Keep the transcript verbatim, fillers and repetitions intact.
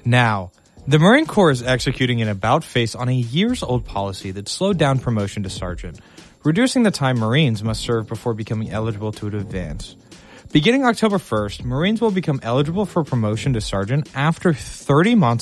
Now, the Marine Corps is executing an about-face on a years-old policy that slowed down promotion to sergeant, reducing the time Marines must serve before becoming eligible to advance. Beginning October first, Marines will become eligible for promotion to sergeant after thirty months